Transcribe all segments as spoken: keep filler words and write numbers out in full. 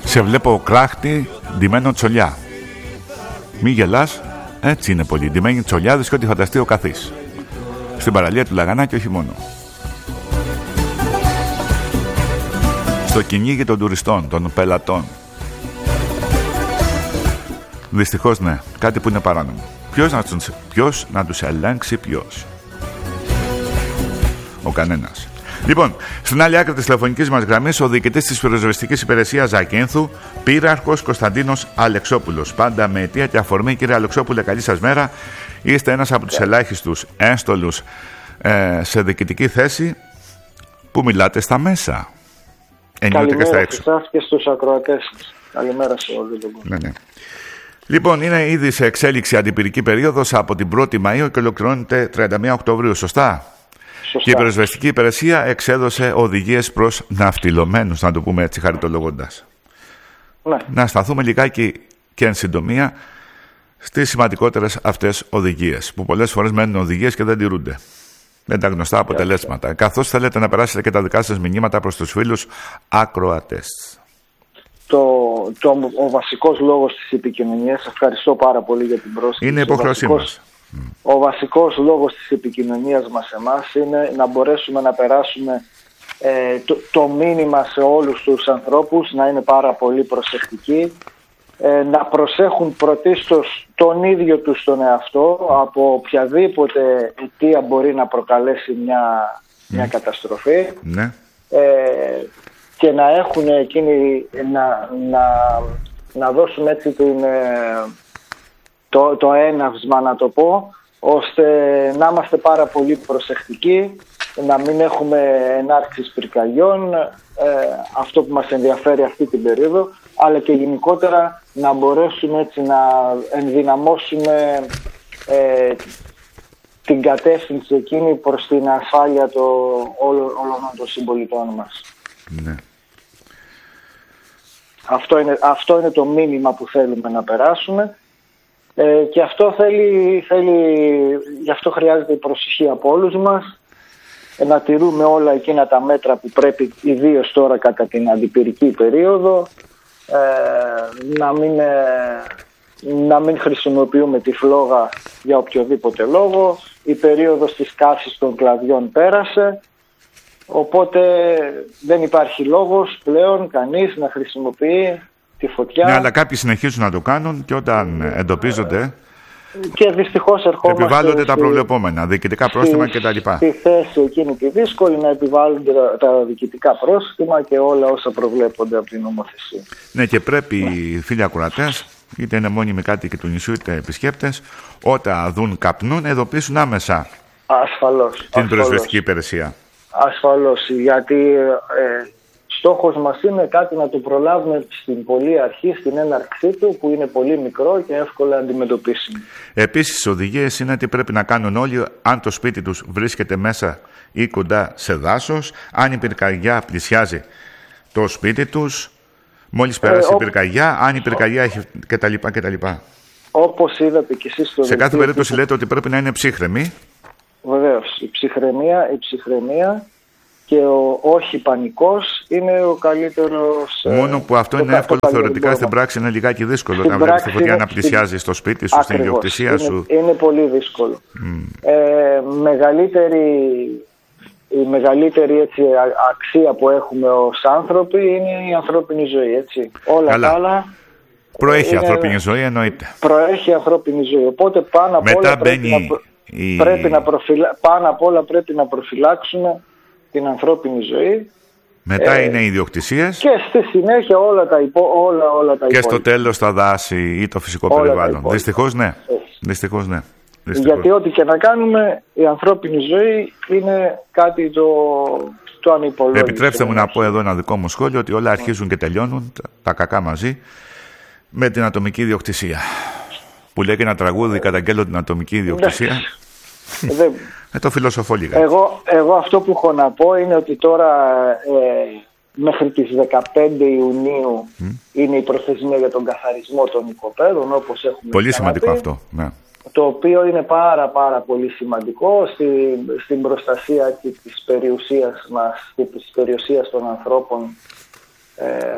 Σε βλέπω κράχτη, ντυμένο τσολιά. Μη γελάς, έτσι είναι πολύ. Ντυμένοι τσολιάδες και ό,τι φανταστεί ο καθής. Στην παραλία του Λαγανά και όχι μόνο. Στο κυνήγι των τουριστών, των πελατών. Δυστυχώς ναι, κάτι που είναι παράνομο. Ποιος να τους, ποιος να τους ελέγξει ποιος? Ο κανένας. Λοιπόν, στην άλλη άκρη της τηλεφωνικής μας γραμμής, ο διοικητής της πυροσβεστικής υπηρεσίας Ζακίνθου, πύραρχος Κωνσταντίνος Αλεξόπουλος. Πάντα με αιτία και αφορμή, κύριε Αλεξόπουλε, καλή σας μέρα. Είστε ένας από τους ελάχιστους ένστολους ε, σε διοικητική θέση που μιλάτε στα μέσα. Εννοείται και στα έξω. Καλημέρα σε εσάς και στους ακροατές. Καλημέρα σε όλους. Ναι, ναι. Λοιπόν, είναι ήδη σε εξέλιξη αντιπυρική περίοδος από την πρώτη Μαΐου και ολοκληρώνεται τριάντα μία Οκτωβρίου, σωστά? Σωστά. Και η πυροσβεστική υπηρεσία εξέδωσε οδηγίες προς ναυτιλωμένους, να το πούμε έτσι χαριτολογώντας. Ναι. Να σταθούμε λιγάκι και εν συντομία στις σημαντικότερες αυτές οδηγίες, που πολλές φορές μένουν οδηγίες και δεν τηρούνται. Δεν τα γνωστά αποτελέσματα. Yeah. Καθώς θέλετε να περάσετε και τα δικά σας μηνύματα προς τους φίλους ακροατές. Το, το, ο βασικός λόγος της επικοινωνίας, ευχαριστώ πάρα πολύ για την πρόσκληση. Είναι υποχρέωσή μας. Ο βασικός λόγος της επικοινωνίας μας εμάς είναι να μπορέσουμε να περάσουμε ε, το, το μήνυμα σε όλους τους ανθρώπους, να είναι πάρα πολύ προσεκτικοί, ε, να προσέχουν πρωτίστως τον ίδιο τους τον εαυτό από οποιαδήποτε αιτία μπορεί να προκαλέσει μια, μια mm. καταστροφή. Ναι. Ε, και να έχουν εκείνη, να, να, να δώσουν έτσι την, το, το έναυσμα, να το πω, ώστε να είμαστε πάρα πολύ προσεκτικοί, να μην έχουμε ενάρξεις πυρκαγιών, ε, αυτό που μας ενδιαφέρει αυτή την περίοδο, αλλά και γενικότερα να μπορέσουμε έτσι να ενδυναμώσουμε ε, την κατεύθυνση εκείνη προς την ασφάλεια το, όλων, όλων των συμπολιτών μας. Ναι. Αυτό είναι, αυτό είναι το μήνυμα που θέλουμε να περάσουμε ε, και αυτό θέλει, θέλει, γι' αυτό χρειάζεται η προσοχή από όλους μας, ε, να τηρούμε όλα εκείνα τα μέτρα που πρέπει, ιδίως τώρα κατά την αντιπυρική περίοδο, ε, να, μην, ε, να μην χρησιμοποιούμε τη φλόγα για οποιοδήποτε λόγο. Η περίοδος της καύσης των κλαδιών πέρασε. Οπότε δεν υπάρχει λόγος πλέον κανείς να χρησιμοποιεί τη φωτιά. Ναι, αλλά κάποιοι συνεχίζουν να το κάνουν και όταν εντοπίζονται και δυστυχώς ερχόμαστε επιβάλλονται στη, τα προβλεπόμενα, διοικητικά πρόστιμα κτλ. Στη θέση εκείνη τη δύσκολη να επιβάλλονται τα διοικητικά πρόστιμα και όλα όσα προβλέπονται από την νομοθεσία. Ναι, και πρέπει οι φίλοι ακροατές, είτε είναι μόνιμοι κάτοικοι του νησιού είτε επισκέπτες, όταν δουν καπνού να ειδοποιήσουν άμεσα ασφαλώς, την πυροσβεστική υπηρεσία. Ασφαλώς, γιατί ε, στόχος μας είναι κάτι να το προλάβουμε στην πολύ αρχή, στην έναρξή του, που είναι πολύ μικρό και εύκολα αντιμετωπίσιμο. Επίσης, οι οδηγίες είναι τι πρέπει να κάνουν όλοι αν το σπίτι τους βρίσκεται μέσα ή κοντά σε δάσος, αν η πυρκαγιά πλησιάζει το σπίτι τους, μόλις περάσει ε, η πυρκαγιά, αν η πυρκαγιά έχει κτλ. κτλ. Όπως είδατε και εσείς στο σε κάθε περίπτωση λέτε ότι πρέπει να είναι ψύχρεμοι. Βεβαίως, η ψυχραιμία, η ψυχραιμία και ο όχι πανικός είναι ο καλύτερος. Μόνο που αυτό είναι εύκολο θεωρητικά, στην πράξη είναι λιγάκι δύσκολο. Στην να βλέπεις τη φωτιά να πλησιάζει στο σπίτι σου, στην ιδιοκτησία σου. Είναι, είναι πολύ δύσκολο. Mm. Ε, μεγαλύτερη, η μεγαλύτερη έτσι, αξία που έχουμε ως άνθρωποι είναι η ανθρώπινη ζωή. Έτσι. Όλα τα άλλα. Προέχει είναι, ανθρώπινη ζωή, εννοείται. Προέχει ανθρώπινη ζωή. Οπότε πάνω απ' όλα πρέπει να... Η... Πρέπει να προφυλα... Πάνω απ' όλα πρέπει να προφυλάξουμε την ανθρώπινη ζωή. Μετά ε... είναι οι ιδιοκτησίες. Και στη συνέχεια όλα τα, υπό... όλα, όλα τα και υπόλοιπα. Στο τέλος τα δάση ή το φυσικό όλα περιβάλλον. Δυστυχώς ναι. Δυστυχώς ναι. Δυστυχώς. Γιατί ό,τι και να κάνουμε, η ανθρώπινη ζωή είναι κάτι το, το ανυπολόγιστο. Επιτρέψτε μου να πω εδώ ένα δικό μου σχόλιο, ότι όλα αρχίζουν και τελειώνουν, τα κακά μαζί, με την ατομική ιδιοκτησία. Που λέει και ένα τραγούδι, καταγγέλλω την ατομική ιδιοκτησία. Δεν... ε, το φιλοσοφώ λίγα. Εγώ, εγώ αυτό που έχω να πω είναι ότι τώρα ε, μέχρι τις δεκαπέντε Ιουνίου mm. είναι η προθεσμία για τον καθαρισμό των οικοπαίδων, όπως έχουμε πολύ σημαντικό πει, αυτό. Ναι. Το οποίο είναι πάρα πάρα πολύ σημαντικό στη, στην προστασία και της περιουσίας μας και της περιουσίας των ανθρώπων. Ε,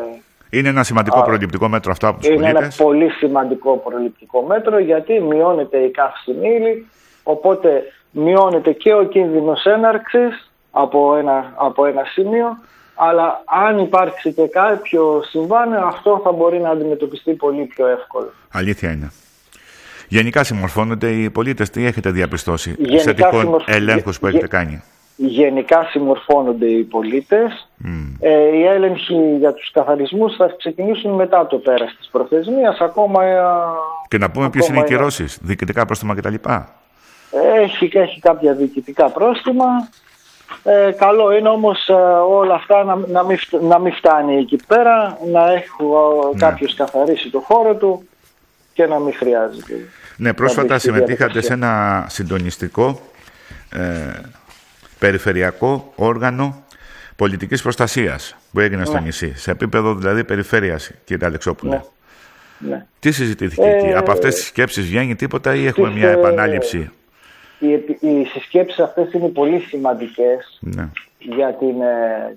Είναι ένα σημαντικό Α, προληπτικό μέτρο αυτό από τους πολίτες. Είναι ένα πολύ σημαντικό προληπτικό μέτρο, γιατί μειώνεται η καύσιμη ύλη, οπότε μειώνεται και ο κίνδυνος έναρξης από ένα, από ένα σημείο, αλλά αν υπάρξει και κάποιο συμβάν, αυτό θα μπορεί να αντιμετωπιστεί πολύ πιο εύκολα. Αλήθεια είναι. Γενικά συμμορφώνονται οι πολίτες, τι έχετε διαπιστώσει γενικά σε τυχόν συμμορφ... ελέγχους που έχετε κάνει? Γενικά συμμορφώνονται οι πολίτες. Mm. Ε, οι έλεγχοι για τους καθαρισμούς θα ξεκινήσουν μετά το πέρας της προθεσμίας. Ακόμα, και να πούμε ποιες είναι οι κυρώσεις, διοικητικά πρόστιμα κτλ. Έχει, έχει κάποια διοικητικά πρόστιμα. Ε, καλό είναι όμως ε, όλα αυτά να, να, μην, να μην φτάνει εκεί πέρα, να έχει ναι. κάποιος καθαρίσει το χώρο του και να μην χρειάζεται. Ναι, πρόσφατα συμμετείχατε σε ένα συντονιστικό ε, περιφερειακό όργανο πολιτικής προστασίας που έγινε ναι. στο νησί, σε επίπεδο δηλαδή περιφέρειας, κύριε Αλεξόπουλε. Ναι. Ναι. Τι συζητήθηκε ε, εκεί? Από αυτές τις σκέψεις βγαίνει τίποτα ή έχουμε μια επανάληψη? Οι, οι συσκέψεις αυτές είναι πολύ σημαντικές ναι. για την, ε,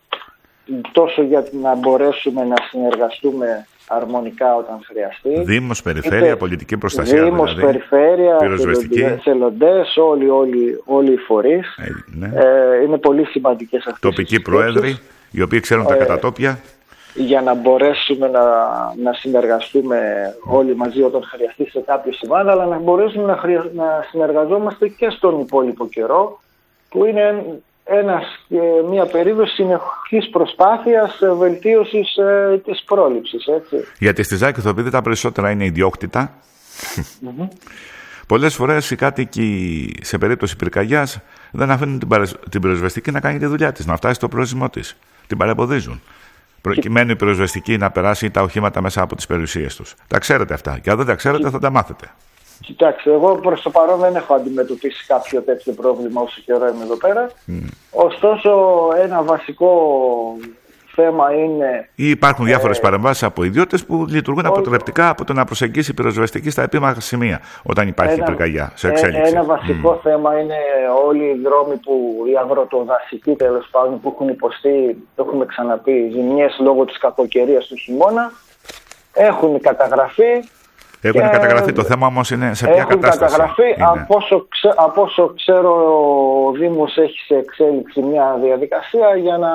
τόσο για να μπορέσουμε να συνεργαστούμε αρμονικά όταν χρειαστεί. Δήμος, περιφέρεια, Είτε, πολιτική προστασία, Δήμος, δηλαδή, περιφέρεια, εθελοντές, όλοι, όλοι, όλοι οι φορείς. Ε, ναι. ε, είναι πολύ σημαντικές αυτές. Τοπικοί πρόεδροι, οι οποίοι ξέρουν ε, τα κατατόπια. Για να μπορέσουμε να, να συνεργαστούμε όλοι μαζί όταν χρειαστεί σε κάποιο συμβάν, αλλά να μπορέσουμε να, χρεια... να συνεργαζόμαστε και στον υπόλοιπο καιρό, που είναι ένας, μια περίοδος συνεχής προσπάθειας βελτίωσης ε, της πρόληψης. Έτσι. Γιατί στη Ζάκυνθο, επειδή τα περισσότερα είναι ιδιόκτητα, mm-hmm. πολλές φορές οι κάτοικοι σε περίπτωση πυρκαγιάς δεν αφήνουν την, παρε... την πυροσβεστική να κάνει τη δουλειά της, να φτάσει στο πρόορισμό της. Την παρεμποδίζουν. Προκειμένου η πυροσβεστική να περάσει τα οχήματα μέσα από τις περιουσίες τους. Τα ξέρετε αυτά. Και αν δεν τα ξέρετε, θα τα μάθετε. Κοιτάξτε, εγώ προς το παρόν δεν έχω αντιμετωπίσει κάποιο τέτοιο πρόβλημα όσο καιρό είμαι εδώ πέρα. Mm. Ωστόσο, ένα βασικό θέμα είναι... Ή υπάρχουν διάφορες ε... παρεμβάσεις από ιδιώτες που λειτουργούν ο... αποτρεπτικά από το να προσεγγίσει η πυροσβεστική στα επίμαχα σημεία όταν υπάρχει πυρκαγιά σε εξέλιξη. Ένα βασικό mm. θέμα είναι όλοι οι δρόμοι που οι αγροτοδασικοί τέλος πάντων που έχουν υποστεί, το έχουμε ξαναπεί, ζημιές λόγω της κακοκαιρίας του χειμώνα, έχουν καταγραφεί. Έχουν και καταγραφεί. Το θέμα όμως είναι σε ποια έχουν κατάσταση. Έχουν καταγραφεί. Από όσο, ξε, από όσο ξέρω, ο Δήμος έχει σε εξέλιξη μια διαδικασία για να,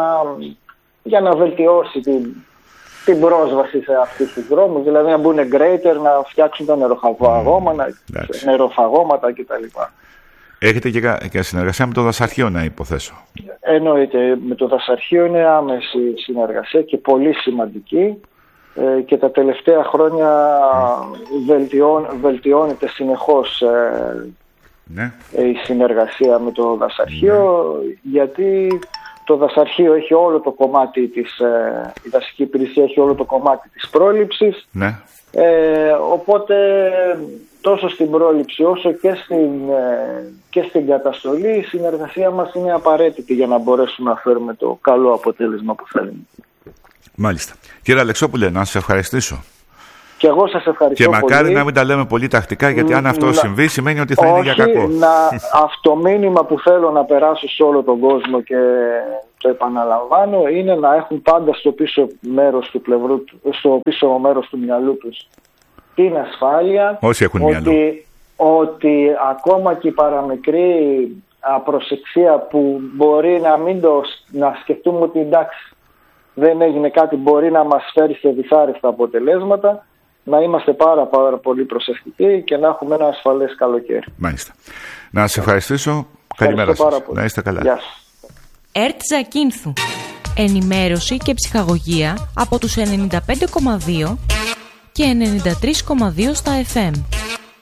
για να βελτιώσει την, την πρόσβαση σε αυτούς τους δρόμους. Δηλαδή να μπουν γκρέιτερ, να φτιάξουν τα νεροφαγώματα, mm, νεροφαγώματα κτλ. Έχετε και, και συνεργασία με το δασαρχείο, να υποθέσω. Εννοείται. Με το δασαρχείο είναι άμεση συνεργασία και πολύ σημαντική. Ε, και τα τελευταία χρόνια βελτιών, βελτιώνεται συνεχώς ε, ναι. ε, η συνεργασία με το δασαρχείο, ναι. γιατί το δασαρχείο έχει όλο το κομμάτι της, ε, η δασική υπηρεσία έχει όλο το κομμάτι της πρόληψης, ναι. ε, οπότε τόσο στην πρόληψη όσο και στην, ε, και στην καταστολή η συνεργασία μας είναι απαραίτητη για να μπορέσουμε να φέρουμε το καλό αποτέλεσμα που θέλουμε. Μάλιστα. Κύριε Αλεξόπουλε, να σας ευχαριστήσω. Και εγώ σας ευχαριστώ και μακάρι πολύ. Να μην τα λέμε πολύ τακτικά, γιατί αν αυτό να... συμβεί σημαίνει ότι θα Όχι, είναι για κακό. Να... Αυτό μήνυμα που θέλω να περάσω σε όλο τον κόσμο και το επαναλαμβάνω είναι να έχουν πάντα στο πίσω μέρος του πλευρού, στο πίσω μέρος του μυαλού τους την ασφάλεια. Όσοι έχουν ότι, μυαλό. Ότι ακόμα και η παραμικρή απροσεξία που μπορεί να μην το να σκεφτούμε ότι εντάξει δεν έγινε κάτι, μπορεί να μας φέρει σε δυσάρεστα αποτελέσματα, να είμαστε πάρα πάρα πολύ προσεκτικοί και να έχουμε ένα ασφαλές καλοκαίρι. Μάλιστα. Να σας ευχαριστήσω. Καλημέρα σας. Να είστε καλά. Γεια σας. ΕΡΤ Ζακύνθου. Ενημέρωση και ψυχαγωγία από τους ενενήντα πέντε κόμμα δύο και ενενήντα τρία κόμμα δύο στα εφ εμ.